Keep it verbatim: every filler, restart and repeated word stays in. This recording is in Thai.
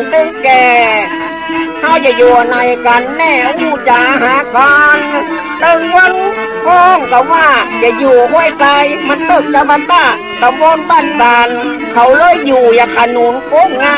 ตึงแก่เขาจะอยู่ในกันแน่อู้จาหากันตึงวันพ้องกับว่าจะอยู่ห้วยไกลมันตึกจะบันต้าตำบลบ้านบานเขาเลยอยู่อย่าขนุนโค้งงา